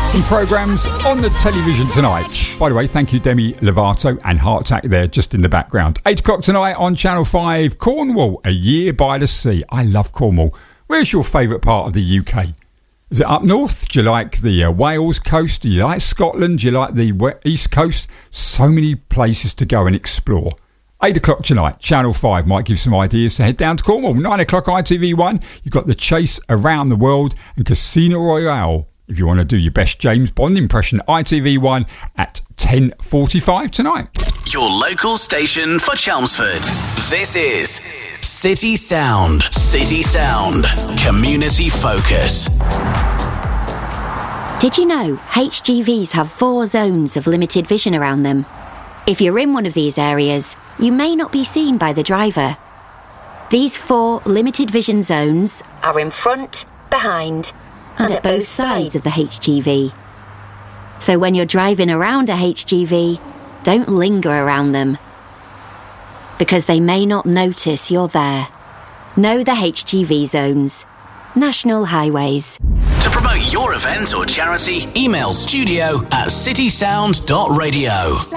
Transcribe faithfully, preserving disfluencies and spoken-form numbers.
Some programmes on the television tonight. By the way, thank you Demi Lovato and Heart Attack there just in the background. eight o'clock tonight on Channel five, Cornwall, A Year by the Sea. I love Cornwall. Where's your favourite part of the U K? Is it up north? Do you like the uh, Wales coast? Do you like Scotland? Do you like the east coast? So many places to go and explore. eight o'clock tonight, Channel five might give some ideas to head down to Cornwall. nine o'clock I T V one, you've got The Chase Around the World and Casino Royale. If you want to do your best James Bond impression, I T V one at ten forty-five tonight. Your local station for Chelmsford. This is City Sound. City Sound. Community focus. Did you know H G Vs have four zones of limited vision around them? If you're in one of these areas, you may not be seen by the driver. These four limited vision zones are in front, behind, and at both sides of the H G V. So when you're driving around a H G V, don't linger around them, because they may not notice you're there. Know the H G V zones. National Highways. To promote your event or charity, email studio at citysound dot radio.